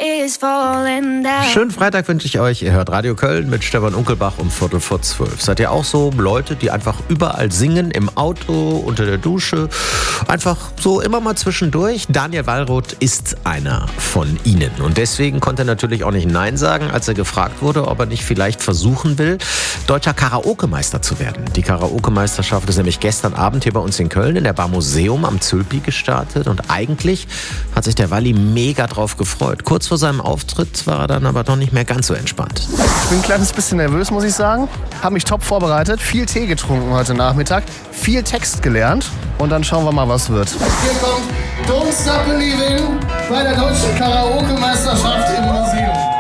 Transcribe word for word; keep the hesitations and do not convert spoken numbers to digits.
is falling down. Schönen Freitag wünsche ich euch. Ihr hört Radio Köln mit Stefan Unkelbach um Viertel vor zwölf. Seid ihr auch so Leute, die einfach überall singen, im Auto, unter der Dusche, einfach so immer mal zwischendurch? Daniel Wallroth ist einer von ihnen. Und deswegen konnte er natürlich auch nicht Nein sagen, als er gefragt wurde, ob er nicht vielleicht versuchen will, deutscher Karaoke-Meister zu werden. Die Karaoke-Meisterschaft ist nämlich gestern Abend hier bei uns in Köln in der Bar Museum am Zülpi gestartet. Und eigentlich hat sich der Walli mega drauf gefreut. Kurz vor seinem Auftritt war er dann aber doch nicht mehr ganz so entspannt. Ich bin ein kleines bisschen nervös, muss ich sagen. Habe mich top vorbereitet, viel Tee getrunken heute Nachmittag, viel Text gelernt und dann schauen wir mal, was wird. Hier kommt Don't Stop Believing bei der deutschen Karaoke-Meisterschaft im Museum.